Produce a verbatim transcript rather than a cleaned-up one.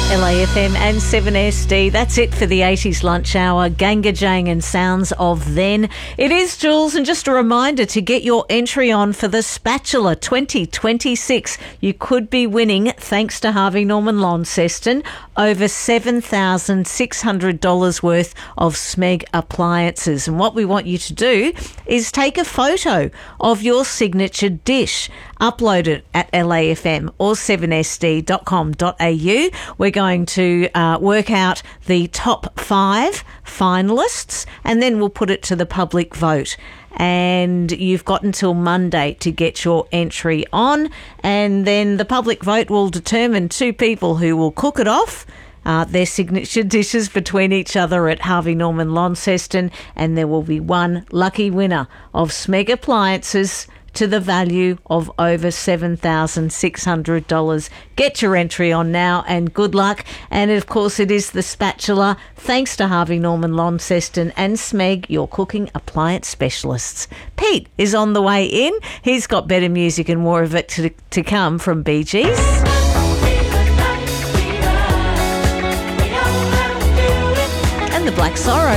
L A F M and seven S D. That's it for the eighties lunch hour. Ganga Jang and Sounds of Then. It is Jules, and just a reminder to get your entry on for the Spatula twenty twenty-six. You could be winning, thanks to Harvey Norman Launceston, over seven thousand six hundred dollars worth of Smeg appliances. And what we want you to do is take a photo of your signature dish, upload it at L A F M or seven S D dot com dot A U. We're going to uh, work out the top five finalists, and then we'll put it to the public vote. And you've got until Monday to get your entry on, and then the public vote will determine two people who will cook it off, Uh, their signature dishes between each other at Harvey Norman Launceston, and there will be one lucky winner of Smeg appliances to the value of over seven thousand six hundred dollars. Get your entry on now, and good luck. And of course, it is the Spatula, thanks to Harvey Norman Launceston and Smeg, your cooking appliance specialists. Pete is on the way in. He's got better music and more of it to, to come from Bee Gees. The Black Sorrows.